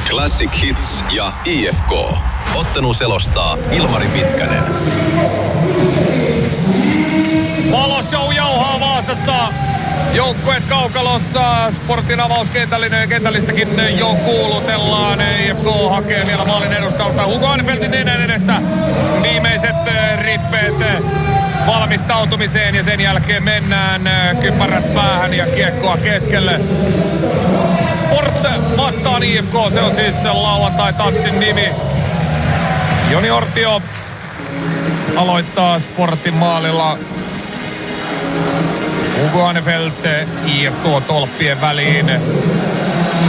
Classic Hits ja IFK. Ottelun selostaa Ilmari Pitkänen. Valoshow jauhaa Vaasassa. Joukkueet kaukalossa. Sportin avauskentällinen ja kentällistäkin jo kuulutellaan. IFK hakee vielä maalin edustalta Hugo Ahnefeltin nenän edestä viimeiset rippeet valmistautumiseen ja sen jälkeen mennään kypärät päähän ja kiekkoa keskelle. Sport vastaan IFK, se on siis lauantai-tatsin nimi. Joni Ortio aloittaa Sportin maalilla. Hugo Ahnefelt IFK tolppien väliin.